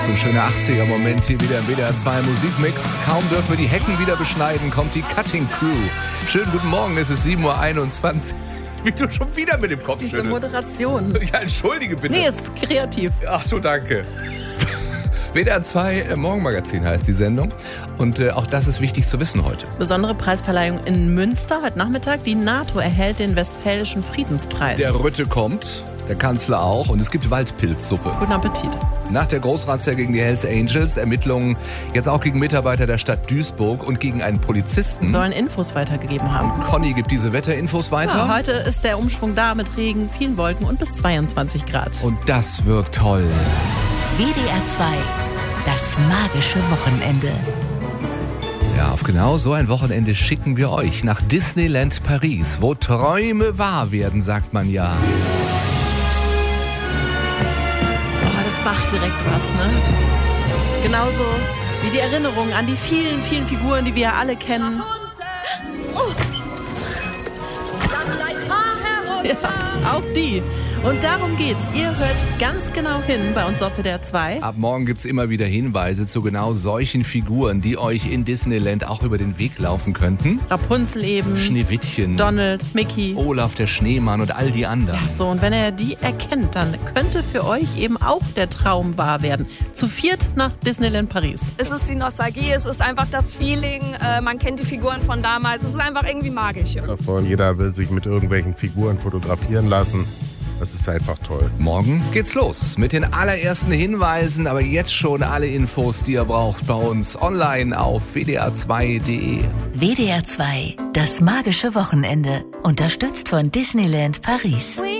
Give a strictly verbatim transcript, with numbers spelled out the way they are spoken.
So ein schöner achtziger-Moment hier wieder im W D R zwei Musikmix. Kaum dürfen wir die Hecken wieder beschneiden, kommt die Cutting Crew. Schönen guten Morgen, es ist sieben Uhr einundzwanzig. Wie du schon wieder mit dem Kopf Diese schüttelst. Moderation. Ja, entschuldige bitte. Nee, ist kreativ. Ach so, danke. W D R zwei äh, Morgenmagazin heißt die Sendung. Und äh, auch das ist wichtig zu wissen heute. Besondere Preisverleihung in Münster heute Nachmittag. Die NATO erhält den Westfälischen Friedenspreis. Der Rütte kommt, der Kanzler auch. Und es gibt Waldpilzsuppe. Guten Appetit. Nach der Großrazzia gegen die Hells Angels Ermittlungen jetzt auch gegen Mitarbeiter der Stadt Duisburg und gegen einen Polizisten. Sollen Infos weitergegeben haben. Conny gibt diese Wetterinfos weiter. Ja, heute ist der Umschwung da mit Regen, vielen Wolken und bis zweiundzwanzig Grad. Und das wird toll. W D R zwei, das magische Wochenende. Ja, auf genau so ein Wochenende schicken wir euch nach Disneyland Paris, wo Träume wahr werden, sagt man ja. Oh, das macht direkt was, ne? Genauso wie die Erinnerung an die vielen, vielen Figuren, die wir ja alle kennen. Oh. Ja, auch die. Und darum geht's. Ihr hört ganz genau hin bei uns auf W D R zwei. Ab morgen gibt's immer wieder Hinweise zu genau solchen Figuren, die euch in Disneyland auch über den Weg laufen könnten. Rapunzel eben, Schneewittchen, Donald, Mickey. Olaf der Schneemann und all die anderen. So, und wenn er die erkennt, dann könnte für euch eben auch der Traum wahr werden. Zu viert nach Disneyland Paris. Es ist die Nostalgie, es ist einfach das Feeling, äh, man kennt die Figuren von damals, es ist einfach irgendwie magisch. Davon. Jeder will sich mit irgendwelchen Figuren fotografieren lassen. Das ist einfach toll. Morgen geht's los mit den allerersten Hinweisen, aber jetzt schon alle Infos, die ihr braucht bei uns online auf w d r zwei punkt d e. W D R zwei, das magische Wochenende. Unterstützt von Disneyland Paris.